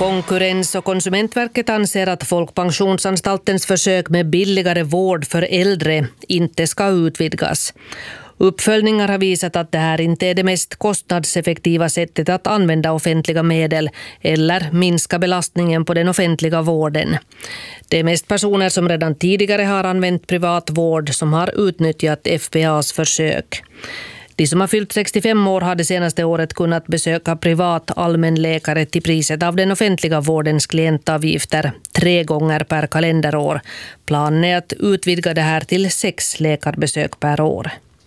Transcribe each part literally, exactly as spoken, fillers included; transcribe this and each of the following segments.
Konkurrens- och konsumentverket anser att Folkpensionsanstaltens försök med billigare vård för äldre inte ska utvidgas. Uppföljningar har visat att det här inte är det mest kostnadseffektiva sättet att använda offentliga medel eller minska belastningen på den offentliga vården. Det är mest personer som redan tidigare har använt privat vård som har utnyttjat F P A:s försök. De som har fyllt sextiofem år har det senaste året kunnat besöka privat allmänläkare till priset av den offentliga vårdens klientavgifter tre gånger per kalenderår. Planen är att utvidga det här till sex läkarbesök per år.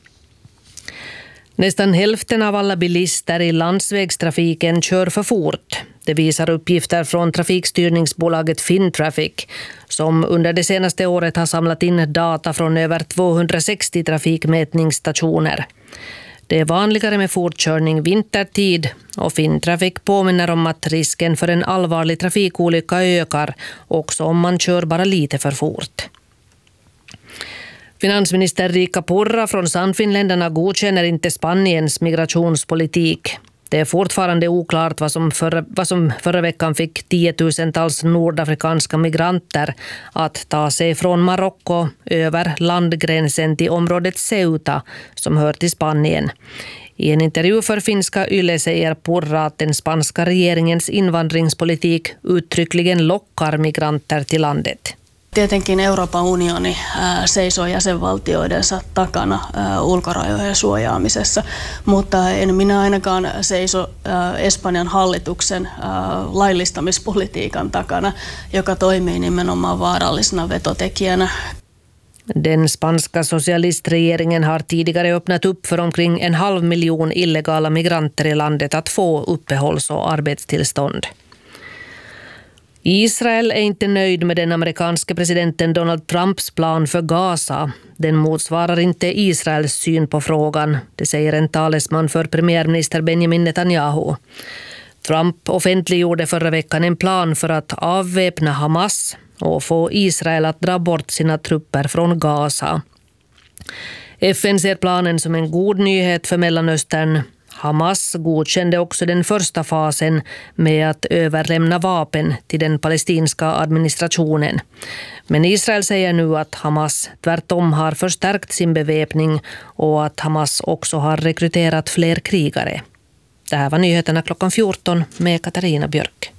Nästan hälften av alla bilister i landsvägstrafiken kör för fort. Det visar uppgifter från trafikstyrningsbolaget Fintraffic som under det senaste året har samlat in data från över tvåhundrasextio trafikmätningsstationer. Det är vanligare med fortkörning vintertid och Fintraffic påminner om att risken för en allvarlig trafikolycka ökar också om man kör bara lite för fort. Finansminister Riikka Purra från Sannfinländarna godkänner inte Spaniens migrationspolitik. Det är fortfarande oklart vad som, förra, vad som förra veckan fick tiotusentals nordafrikanska migranter att ta sig från Marocko över landgränsen till området Ceuta som hör till Spanien. I en intervju för finska Yle säger Purra att den spanska regeringens invandringspolitik uttryckligen lockar migranter till landet. Tietenkin Euroopan unioni seisoo jäsenvaltioidensa takana ulkorajojen suojaamisessa, mutta en minä ainakaan seiso Espanjan hallituksen laillistamispolitiikan takana, joka toimii nimenomaan vaarallisena vetotekijänä. Den spanska socialistregeringen har tidigare öppnat upp för omkring en halv miljon illegala migranter i landet att få uppehålls- och arbetstillstånd. Israel är inte nöjd med den amerikanske presidenten Donald Trumps plan för Gaza. Den motsvarar inte Israels syn på frågan, det säger en talesman för premiärminister Benjamin Netanyahu. Trump offentliggjorde förra veckan en plan för att avväpna Hamas och få Israel att dra bort sina trupper från Gaza. F N ser planen som en god nyhet för Mellanöstern. Hamas godkände också den första fasen med att överlämna vapen till den palestinska administrationen. Men Israel säger nu att Hamas tvärtom har förstärkt sin beväpning och att Hamas också har rekryterat fler krigare. Det här var nyheterna klockan fjorton med Katarina Björk.